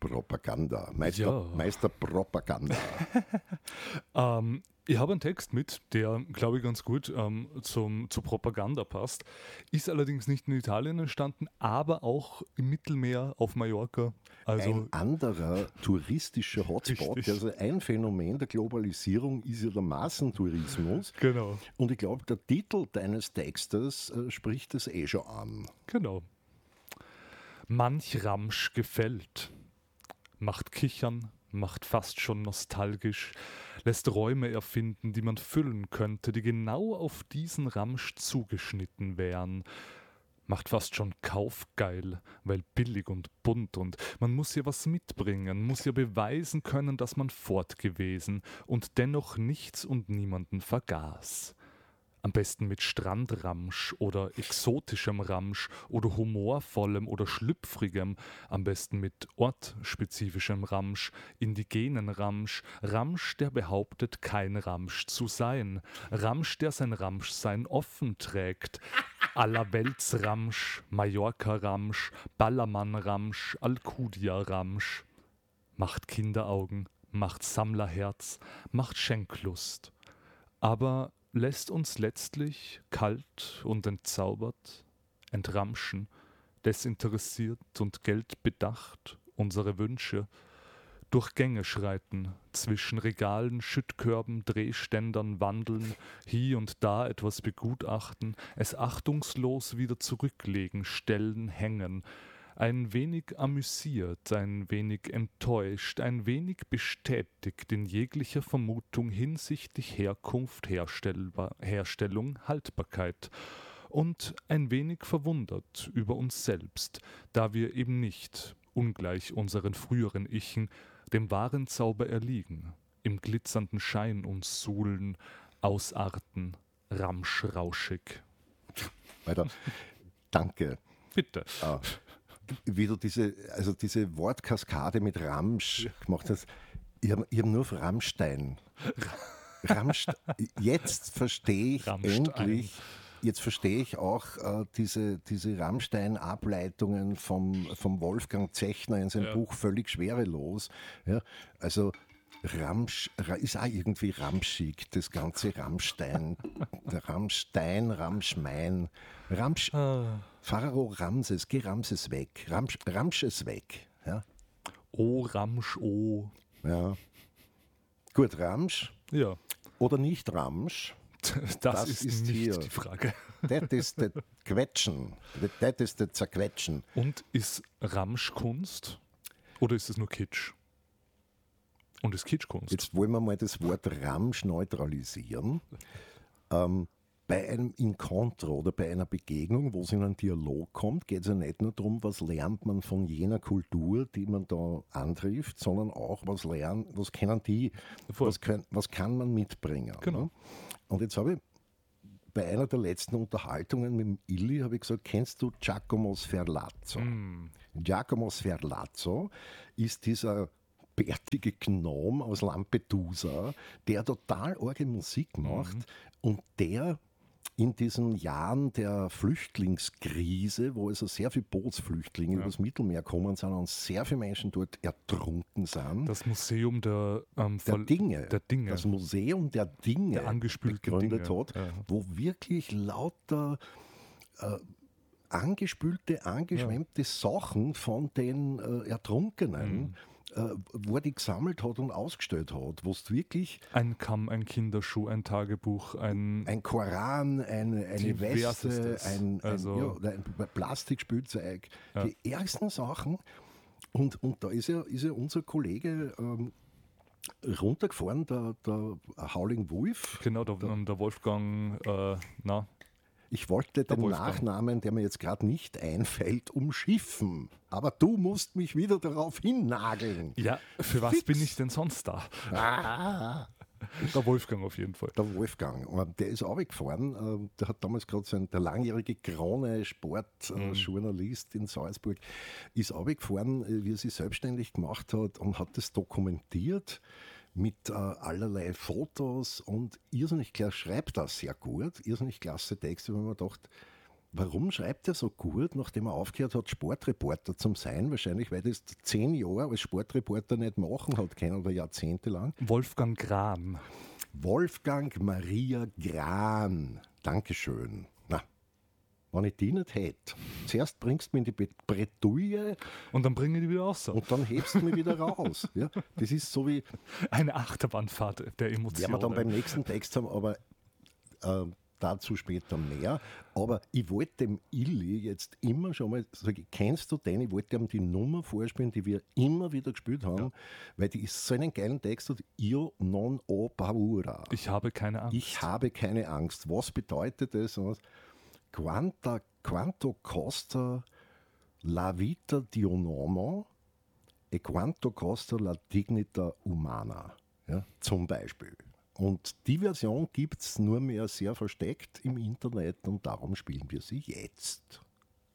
Propaganda. Ja. Meister Propaganda. Ich habe einen Text mit, der, glaube ich, ganz gut zur Propaganda passt. Ist allerdings nicht in Italien entstanden, aber auch im Mittelmeer auf Mallorca. Also Ein anderer touristischer Hotspot, Richtig. also ein Phänomen der Globalisierung ist ja der Massentourismus. genau, Und ich glaube, der Titel deines Textes spricht es eh schon an. genau. Manch Ramsch gefällt, macht kichern, macht fast schon nostalgisch, lässt Räume erfinden, die man füllen könnte, die genau auf diesen Ramsch zugeschnitten wären. Macht fast schon kaufgeil, weil billig und bunt und man muss ja was mitbringen, muss ja beweisen können, dass man fort gewesen und dennoch nichts und niemanden vergaß. Am besten mit Strandramsch oder exotischem Ramsch oder humorvollem oder schlüpfrigem. Am besten mit ortsspezifischem Ramsch, indigenen Ramsch, Ramsch, der behauptet, kein Ramsch zu sein. Ramsch, der sein Ramschsein offen trägt. Allerweltsramsch, Mallorca-Ramsch, Ballermann-Ramsch, Alcudia-Ramsch. Macht Kinderaugen, macht Sammlerherz, macht Schenklust. Aber lässt uns letztlich kalt und entzaubert entramschen, desinteressiert und geldbedacht unsere Wünsche, durch Gänge schreiten, zwischen Regalen, Schüttkörben, Drehständern wandeln, hier und da etwas begutachten, es achtungslos wieder zurücklegen, stellen, hängen, ein wenig amüsiert, ein wenig enttäuscht, ein wenig bestätigt in jeglicher Vermutung hinsichtlich Herkunft, Herstellung, Haltbarkeit und ein wenig verwundert über uns selbst, da wir eben nicht, ungleich unseren früheren Ichen, dem wahren Zauber erliegen, im glitzernden Schein uns suhlen, ausarten, ramschrauschig. Weiter. Danke. Bitte. Wie du diese Wortkaskade mit Ramsch gemacht hast. Ich hab nur auf Rammstein. Jetzt verstehe ich Rammstein. endlich, jetzt verstehe ich auch diese Rammstein-Ableitungen vom Wolfgang Zechner in seinem Buch Völlig schwerelos. Ja, also Ramsch ist auch irgendwie ramschig, das ganze Rammstein. Der Rammstein, Ramschmein. Pharao Ramses, geh Ramses weg. Ramsch es weg. Ja. Oh, Ramsch, oh. Ja. Gut, Ramsch Ja, oder nicht Ramsch? das ist nicht hier. die Frage. Das ist das Quetschen. Das ist das Zerquetschen. Und ist Ramsch Kunst oder ist es nur Kitsch? Und ist Kitsch Kunst? Jetzt wollen wir mal das Wort Ramsch neutralisieren. Bei einem Encontro oder bei einer Begegnung, wo es in einen Dialog kommt, geht es ja nicht nur darum, was lernt man von jener Kultur, die man da antrifft, sondern auch, was kennen die, Voll. was kann man mitbringen. Genau. Ne? Und jetzt habe ich bei einer der letzten Unterhaltungen mit dem Illy habe ich gesagt, kennst du Giacomo Sferlazzo? Giacomo Sferlazzo ist dieser bärtige Gnom aus Lampedusa, der total arge Musik macht und der in diesen Jahren der Flüchtlingskrise, wo also sehr viele Bootsflüchtlinge übers Mittelmeer kommen sind und sehr viele Menschen dort ertrunken sind, Das Museum der Dinge, der Dinge. das Museum der Dinge Der angespülten gegründet Dinge. hat, Ja. wo wirklich lauter angespülte, angeschwemmte Sachen von den Ertrunkenen, wo er die gesammelt hat und ausgestellt hat, wo es wirklich Ein Kamm, ein Kinderschuh, ein Tagebuch, ein Koran, eine Weste, Diversestes. ein Plastikspielzeug, die ärgsten Sachen. Und da ist ja unser Kollege runtergefahren, der Howling Wolf. genau, der Wolfgang, Ich wollte den Wolfgang. Nachnamen, der mir jetzt gerade nicht einfällt, umschiffen. Aber du musst mich wieder darauf hinnageln. ja, für was Fix. bin ich denn sonst da? Der Wolfgang auf jeden Fall. Der Wolfgang, und der ist runtergefahren. Der hat damals gerade der langjährige Krone-Sportjournalist in Salzburg, ist runtergefahren, wie er sich selbstständig gemacht hat und hat das dokumentiert mit allerlei Fotos und irrsinnig klar, schreibt das sehr gut, irrsinnig klasse Texte, wo man gedacht, warum schreibt er so gut, nachdem er aufgehört hat, Sportreporter zu sein? Wahrscheinlich, weil das 10 Jahre als Sportreporter nicht machen hat können oder jahrzehntelang. Wolfgang Grahn. Wolfgang Maria Grahn. Dankeschön. Na, wenn ich die nicht hätte. Zuerst bringst du mich in die Bretouille Und dann bringe ich die wieder raus. und dann hebst du mich wieder raus. Ja, das ist so wie, Eine Achterbahnfahrt der werden Emotionen. wir dann beim nächsten Text haben, aber dazu später mehr. Aber ich wollte dem Illy jetzt immer schon mal sagen, kennst du den? Ich wollte ihm die Nummer vorspielen, die wir immer wieder gespielt haben, weil die ist so einen geilen Text hat. Io non ho paura. Ich habe keine Angst. Ich habe keine Angst. Was bedeutet das? Quanto costa la vita di un uomo e quanto costa la dignità umana? Ja, zum Beispiel. Und die Version gibt es nur mehr sehr versteckt im Internet und darum spielen wir sie jetzt.